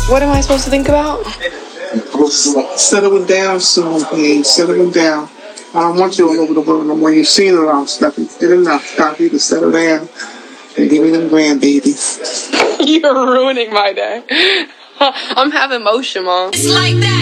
What am I supposed to think about? Settling down soon, please. Settling down. I don't want you all over the world no more. You've seen it all stuff. You did enough. Time for you to settle down and give me them grandbabies. You're ruining my day. I'm having motion, Mom. It's like that.